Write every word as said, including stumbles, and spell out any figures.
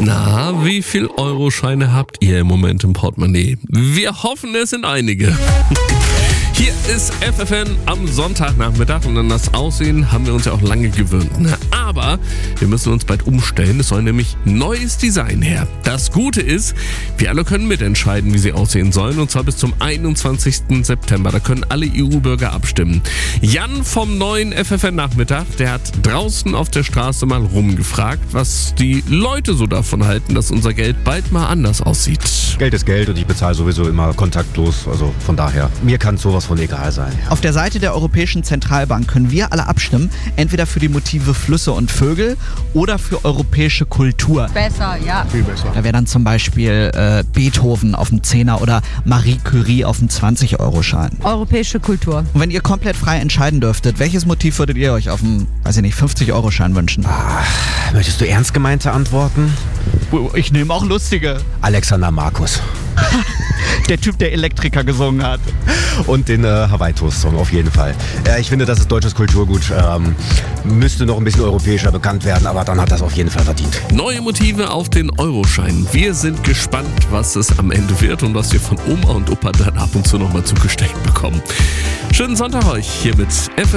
Na, wie viel Euroscheine habt ihr im Moment im Portemonnaie? Wir hoffen, es sind einige. Hier ist F F N am Sonntagnachmittag und an das Aussehen haben wir uns ja auch lange gewöhnt. Aber wir müssen uns bald umstellen. Es soll nämlich neues Design her. Das Gute ist, wir alle können mitentscheiden, wie sie aussehen sollen, und zwar bis zum einundzwanzigsten September. Da können alle E U-Bürger abstimmen. Jan vom neuen F F N-Nachmittag, der hat draußen auf der Straße mal rumgefragt, was die Leute so davon halten, dass unser Geld bald mal anders aussieht. Geld ist Geld und ich bezahle sowieso immer kontaktlos, also von daher, mir kann sowas von egal sein. Auf der Seite der Europäischen Zentralbank können wir alle abstimmen, entweder für die Motive Flüsse und Vögel oder für europäische Kultur. Besser, ja. Viel besser. Da wäre dann zum Beispiel äh, Beethoven auf dem Zehner oder Marie Curie auf dem zwanzig-Euro-Schein. Europäische Kultur. Und wenn ihr komplett frei entscheiden dürftet, welches Motiv würdet ihr euch auf dem, weiß ich nicht, fünfzig-Euro-Schein wünschen? Möchtest du ernst gemeinte Antworten? Ich nehme auch lustige. Alexander Markus. Der Typ, der Elektriker gesungen hat. Und den äh, Hawaii-Toast-Song auf jeden Fall. Äh, ich finde, das ist deutsches Kulturgut. Ähm, müsste noch ein bisschen europäischer bekannt werden, aber dann hat das auf jeden Fall verdient. Neue Motive auf den Euroschein. Wir sind gespannt, was es am Ende wird und was wir von Oma und Opa dann ab und zu nochmal zugesteckt bekommen. Schönen Sonntag euch hier mit F F N.